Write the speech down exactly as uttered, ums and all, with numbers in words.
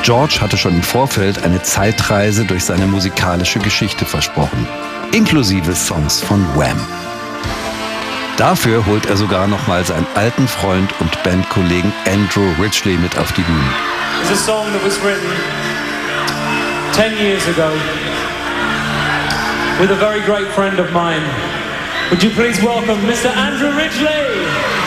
George hatte schon im Vorfeld eine Zeitreise durch seine musikalische Geschichte versprochen, inklusive Songs von Wham. Dafür holt er sogar noch mal seinen alten Freund und Bandkollegen Andrew Ridgeley mit auf die Bühne. It's a song that was written ten years ago with a very great friend of mine. Would you please welcome Mister Andrew Ridgeley?